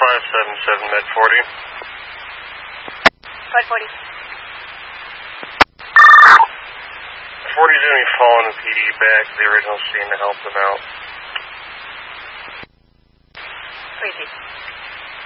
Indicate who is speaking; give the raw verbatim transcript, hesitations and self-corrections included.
Speaker 1: five seven seven med forty.
Speaker 2: five forty.
Speaker 1: forty doing a phone P D back to the original scene to help them out.
Speaker 2: Crazy.